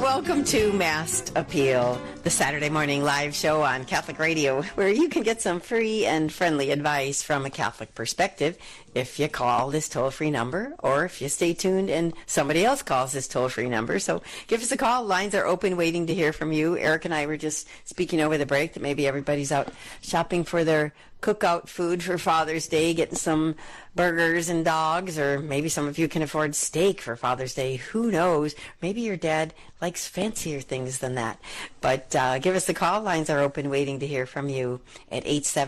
welcome to Masked Appeal, the Saturday morning live show on Catholic Radio, where you can get some free and friendly advice from a Catholic perspective if you call this toll-free number, or if you stay tuned and somebody else calls this toll-free number. So give us a call. Lines are open, waiting to hear from you. Eric and I were just speaking over the break that maybe everybody's out shopping for their cookout food for Father's Day, getting some burgers and dogs, or maybe some of you can afford steak for Father's Day. Who knows? Maybe your dad likes fancier things than that. But give us a call. Lines are open, waiting to hear from you at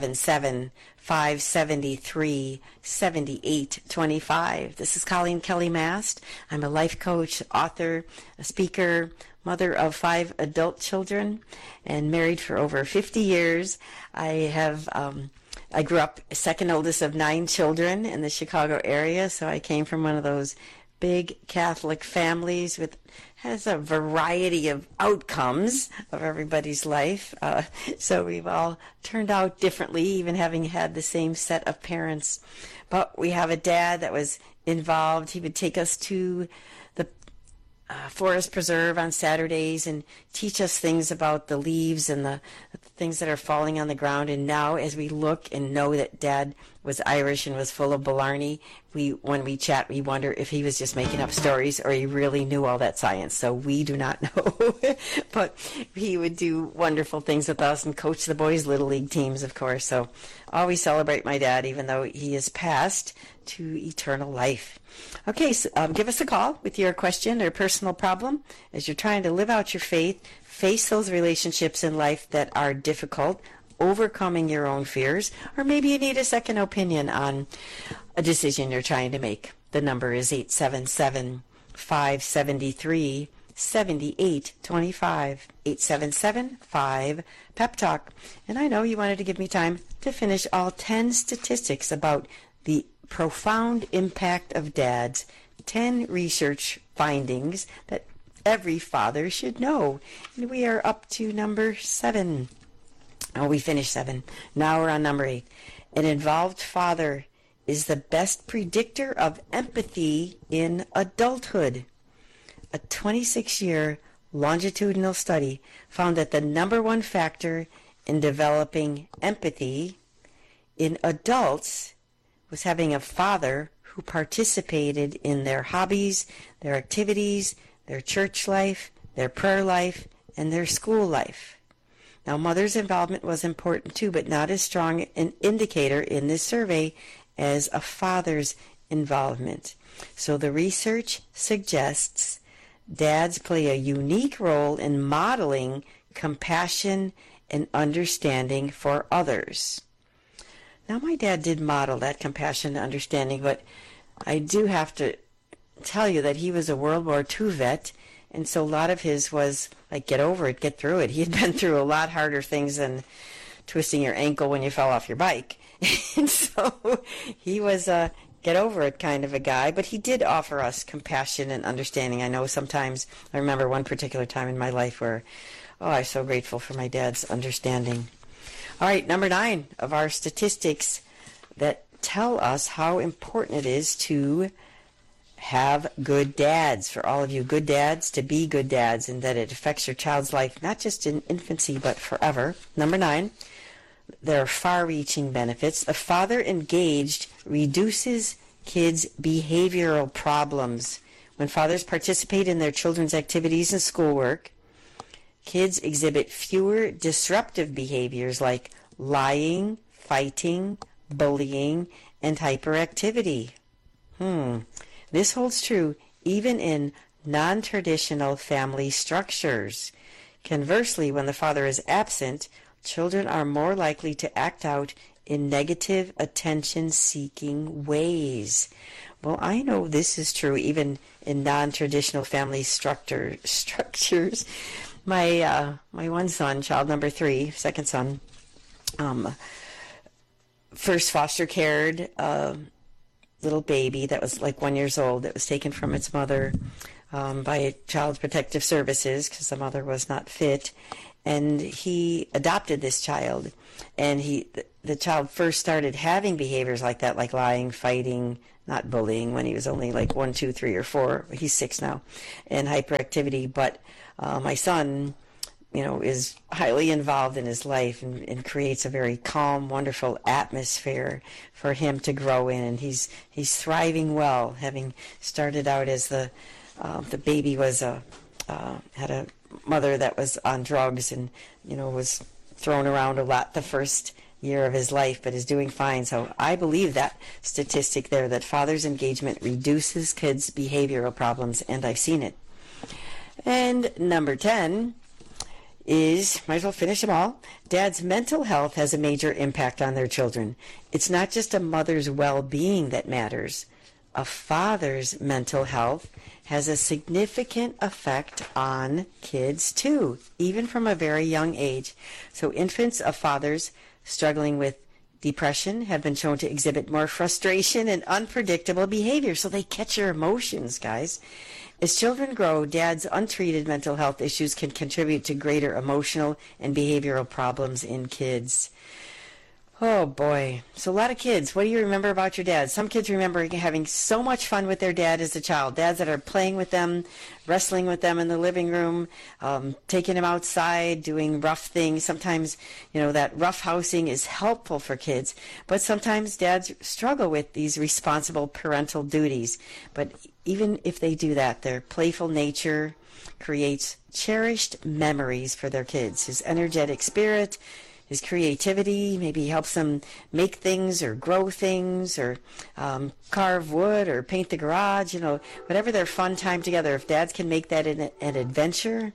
877-573-7825. This is Colleen Kelly Mast. I'm a life coach, author, a speaker, mother of 5 adult children, and married for over 50 years. I grew up second oldest of 9 children in the Chicago area, so I came from one of those big Catholic families with has a variety of outcomes of everybody's life. So we've all turned out differently, even having had the same set of parents. But we have a dad that was involved. He would take us to the Forest Preserve on Saturdays and teach us things about the leaves and the things that are falling on the ground. And now, as we look and know that Dad was Irish and was full of Blarney, when we chat, we wonder if he was just making up stories or he really knew all that science. So we do not know. But he would do wonderful things with us and coach the boys' Little League teams, of course. So always celebrate my dad, even though he is passed to eternal life. Okay, so give us a call with your question or personal problem as you're trying to live out your faith, face those relationships in life that are difficult, overcoming your own fears, or maybe you need a second opinion on a decision you're trying to make. The number is 877-573-7825, 877-5-PEP-TALK. And I know you wanted to give me time to finish all 10 statistics about the profound impact of dads, 10 research findings that every father should know. And we are up to number 7. Oh, we finished 7. Now we're on number 8. An involved father is the best predictor of empathy in adulthood. A 26-year longitudinal study found that the number one factor in developing empathy in adults was having a father who participated in their hobbies, their activities, their church life, their prayer life, and their school life. Now, mother's involvement was important too, but not as strong an indicator in this survey as a father's involvement. So the research suggests dads play a unique role in modeling compassion and understanding for others. Now, my dad did model that compassion and understanding, but I do have to tell you that he was a World War II vet, and so a lot of his was like, get over it, get through it. He had been through a lot harder things than twisting your ankle when you fell off your bike. And so he was a get over it kind of a guy, but he did offer us compassion and understanding. I know sometimes, I remember one particular time in my life where, I'm so grateful for my dad's understanding. All right, number 9 of our statistics that tell us how important it is to have good dads, for all of you good dads, to be good dads, and that it affects your child's life, not just in infancy, but forever. Number 9, there are far-reaching benefits. A father engaged reduces kids' behavioral problems. When fathers participate in their children's activities and schoolwork, kids exhibit fewer disruptive behaviors like lying, fighting, bullying, and hyperactivity. This holds true even in non-traditional family structures. Conversely, when the father is absent, children are more likely to act out in negative attention-seeking ways. Well, I know this is true even in non-traditional family structures. My one son, child number 3, second son, first foster cared little baby that was like 1 year old that was taken from its mother by Child Protective Services because the mother was not fit, and he adopted this child, and the child first started having behaviors like that, like lying, fighting, not bullying when he was only like 1, 2, 3, or 4. He's 6 now, and hyperactivity. But my son, is highly involved in his life and creates a very calm, wonderful atmosphere for him to grow in. And he's thriving well, having started out as the baby was had a mother that was on drugs and was thrown around a lot the first year of his life, but is doing fine. So I believe that statistic there, that father's engagement reduces kids' behavioral problems, and I've seen it. And number 10 is, might as well finish them all, dad's mental health has a major impact on their children. It's not just a mother's well-being that matters. A father's mental health has a significant effect on kids too, even from a very young age. So infants of fathers struggling with depression have been shown to exhibit more frustration and unpredictable behavior. So they catch your emotions, guys. As children grow, dad's untreated mental health issues can contribute to greater emotional and behavioral problems in kids. Oh boy. So a lot of kids, what do you remember about your dad? Some kids remember having so much fun with their dad as a child. Dads that are playing with them, wrestling with them in the living room, taking them outside, doing rough things. Sometimes, that rough housing is helpful for kids. But sometimes dads struggle with these responsible parental duties. But even if they do that, their playful nature creates cherished memories for their kids. His energetic spirit, his creativity, maybe he helps them make things or grow things or carve wood or paint the garage, whatever their fun time together. If dads can make that an adventure,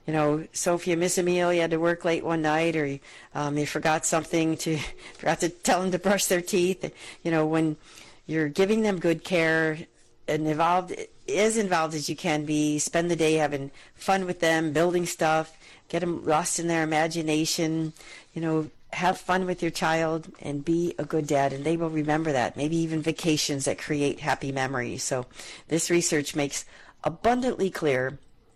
so if you miss a meal, you had to work late one night, or you forgot something, forgot to tell them to brush their teeth, when you're giving them good care and as involved as you can be, spend the day having fun with them, building stuff, get them lost in their imagination, have fun with your child and be a good dad, and they will remember that. Maybe even vacations that create happy memories. So this research makes abundantly clear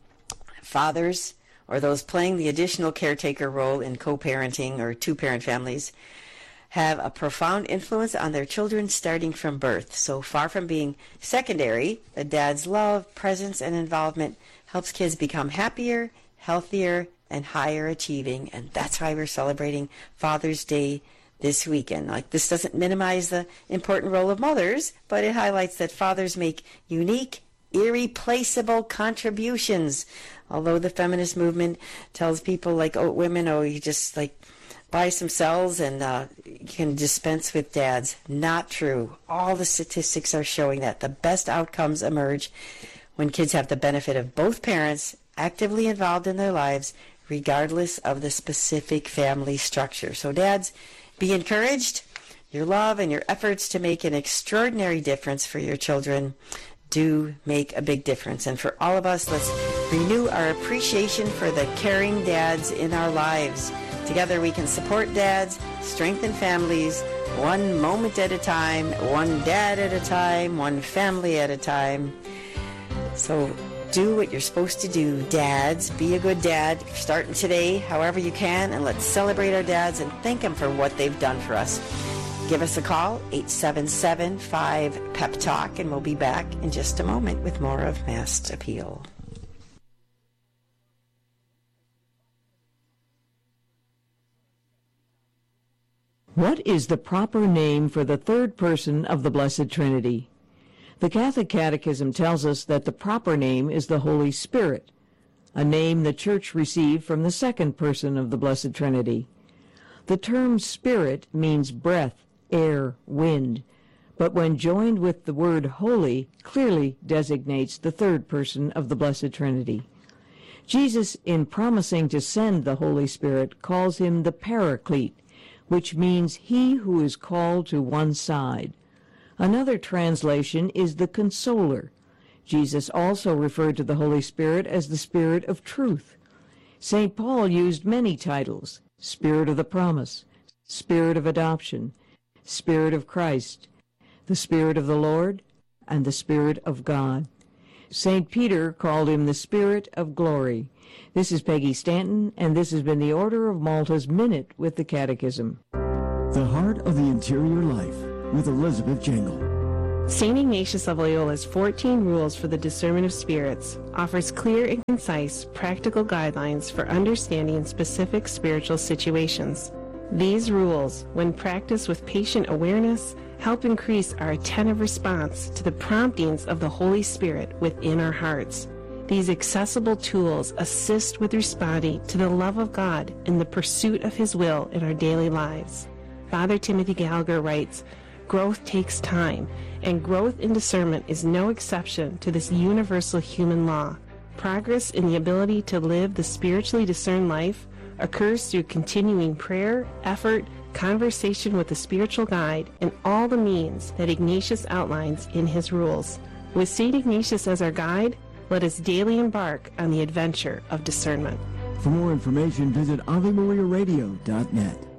fathers, or those playing the additional caretaker role in co-parenting or two-parent families, have a profound influence on their children starting from birth. So far from being secondary, the dad's love, presence, and involvement helps kids become happier, healthier, and higher achieving. And that's why we're celebrating Father's Day this weekend. This doesn't minimize the important role of mothers, but it highlights that fathers make unique, irreplaceable contributions. Although the feminist movement tells people women, you just buy some cells and you can dispense with dads. Not true. All the statistics are showing that the best outcomes emerge when kids have the benefit of both parents actively involved in their lives, regardless of the specific family structure. So dads, be encouraged. Your love and your efforts to make an extraordinary difference for your children do make a big difference. And for all of us, let's renew our appreciation for the caring dads in our lives. Together we can support dads, strengthen families, one moment at a time, one dad at a time, one family at a time. So do what you're supposed to do, dads. Be a good dad, starting today, however you can, and let's celebrate our dads and thank them for what they've done for us. Give us a call, 877-5-PEP-TALK, and we'll be back in just a moment with more of Mass Appeal. What is the proper name for the third person of the Blessed Trinity? The Catholic Catechism tells us that the proper name is the Holy Spirit, a name the Church received from the second person of the Blessed Trinity. The term Spirit means breath, air, wind, but when joined with the word holy, clearly designates the third person of the Blessed Trinity. Jesus, in promising to send the Holy Spirit, calls him the Paraclete, which means he who is called to one side. Another translation is the Consoler. Jesus also referred to the Holy Spirit as the Spirit of Truth. St. Paul used many titles: Spirit of the Promise, Spirit of Adoption, Spirit of Christ, the Spirit of the Lord, and the Spirit of God. St. Peter called him the Spirit of Glory. This is Peggy Stanton, and this has been the Order of Malta's Minute with the Catechism. The Heart of the Interior Life with Elizabeth Jangle. St. Ignatius of Loyola's 14 Rules for the Discernment of Spirits offers clear and concise practical guidelines for understanding specific spiritual situations. These rules, when practiced with patient awareness, help increase our attentive response to the promptings of the Holy Spirit within our hearts. These accessible tools assist with responding to the love of God in the pursuit of His will in our daily lives. Father Timothy Gallagher writes, "Growth takes time, and growth in discernment is no exception to this universal human law. Progress in the ability to live the spiritually discerned life occurs through continuing prayer, effort, conversation with the spiritual guide, and all the means that Ignatius outlines in his rules. With St. Ignatius as our guide, let us daily embark on the adventure of discernment." For more information, visit AveMariaRadio.net.